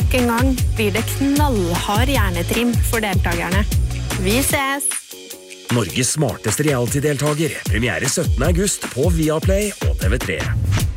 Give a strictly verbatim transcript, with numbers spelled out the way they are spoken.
Nok en gang blir det knallhard hjernetrim for deltakerne. Vi ses! Norges smarteste reality-deltager. Premiere syttende august på Viaplay og T V tre.